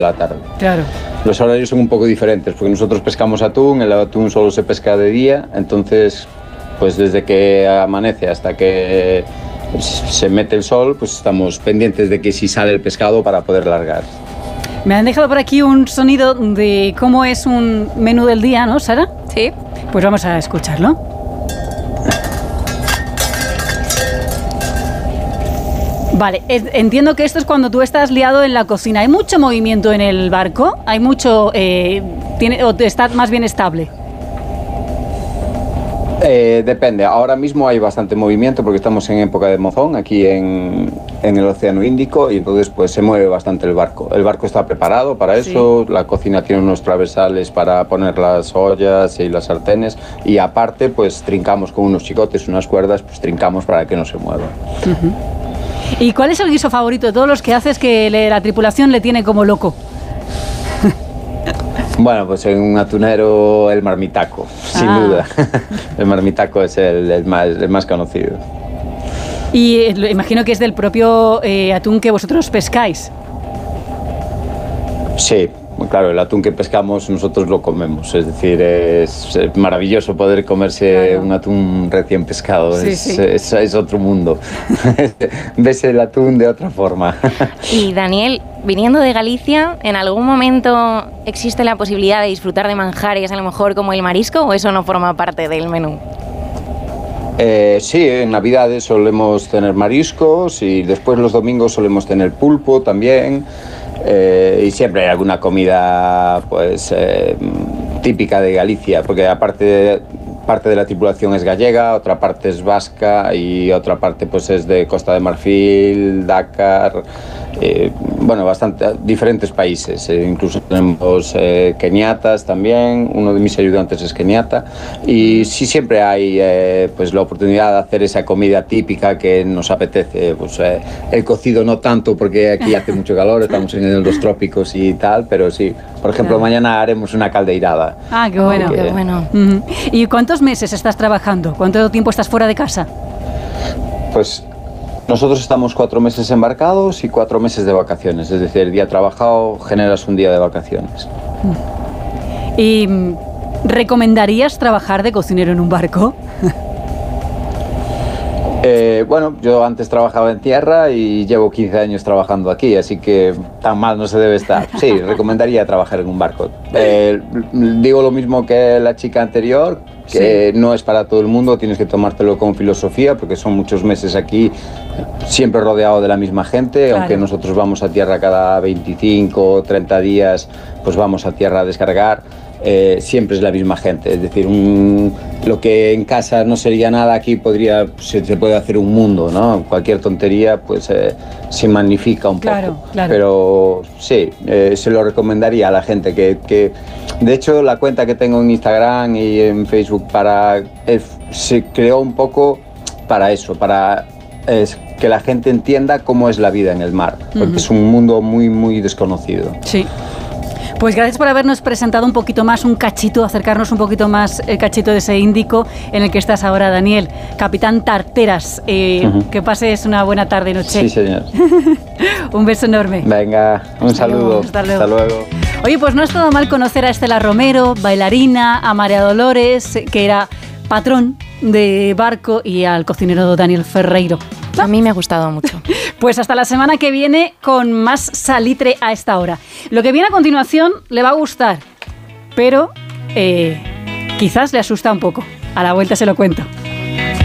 la tarde. Claro. Los horarios son un poco diferentes, porque nosotros pescamos atún, el atún solo se pesca de día, entonces pues desde que amanece hasta que se mete el sol, pues estamos pendientes de que si sale el pescado para poder largar. Me han dejado por aquí un sonido de cómo es un menú del día, ¿no, Sara? Sí. Pues vamos a escucharlo. Vale, entiendo que esto es cuando tú estás liado en la cocina. ¿Hay mucho movimiento en el barco? ¿Hay mucho... o está más bien estable? Depende. Ahora mismo hay bastante movimiento porque estamos en época de monzón aquí en el Océano Índico y entonces pues se mueve bastante el barco. El barco está preparado para eso, sí. La cocina tiene unos traversales para poner las ollas y las sartenes y aparte pues trincamos con unos chicotes, unas cuerdas, pues trincamos para que no se mueva. Uh-huh. ¿Y cuál es el guiso favorito de todos los que haces que la tripulación le tiene como loco? Bueno, pues en un atunero el marmitaco, sin duda. El marmitaco es el más conocido. Y imagino que es del propio atún que vosotros pescáis. Sí, claro, el atún que pescamos nosotros lo comemos, es decir, es maravilloso poder comerse un atún recién pescado, sí, es otro mundo, ves el atún de otra forma. Y Daniel, viniendo de Galicia, ¿en algún momento existe la posibilidad de disfrutar de manjares a lo mejor como el marisco o eso no forma parte del menú? Sí, en Navidades solemos tener mariscos y después los domingos solemos tener pulpo también. Y siempre hay alguna comida pues típica de Galicia, porque aparte parte de la tripulación es gallega, otra parte es vasca y otra parte pues es de Costa de Marfil, Dakar, bueno, bastante diferentes países, incluso tenemos keniatas también, uno de mis ayudantes es keniata y sí siempre hay pues la oportunidad de hacer esa comida típica que nos apetece, pues el cocido no tanto porque aquí hace mucho calor, estamos en los trópicos y tal, pero sí, por ejemplo mañana haremos una caldeirada. Ah, qué bueno, qué bueno. Uh-huh. ¿Y cuántos meses estás trabajando? ¿Cuánto tiempo estás fuera de casa? Pues nosotros estamos 4 meses embarcados y 4 meses de vacaciones, es decir, el día trabajado generas un día de vacaciones. ¿Y recomendarías trabajar de cocinero en un barco? Bueno, yo antes trabajaba en tierra y llevo 15 años trabajando aquí, así que tan mal no se debe estar. Sí, recomendaría trabajar en un barco. Digo lo mismo que la chica anterior, que no es para todo el mundo, tienes que tomártelo con filosofía, porque son muchos meses aquí, siempre rodeado de la misma gente, claro. Aunque nosotros vamos a tierra cada 25 o 30 días, pues vamos a tierra a descargar. Siempre es la misma gente, es decir, lo que en casa no sería nada, aquí se puede hacer un mundo, ¿no? Cualquier tontería pues se magnifica un poco, claro. Pero sí, se lo recomendaría a la gente que de hecho la cuenta que tengo en Instagram y en Facebook se creó un poco para eso, para que la gente entienda cómo es la vida en el mar, porque es un mundo muy, muy desconocido. Sí. Pues gracias por habernos presentado un poquito más, un cachito, acercarnos un poquito más el cachito de ese Índico en el que estás ahora, Daniel. Capitán Tarteras, que pases una buena tarde y noche. Sí, señor. Un beso enorme. Venga, un saludo. Hasta luego. Hasta luego. Oye, pues no ha estado mal conocer a Estela Romero, bailarina, a María Dolores, que era patrón de barco, y al cocinero Daniel Ferreiro. A mí me ha gustado mucho. Pues hasta la semana que viene con más salitre a esta hora. Lo que viene a continuación le va a gustar, pero quizás le asusta un poco. A la vuelta se lo cuento.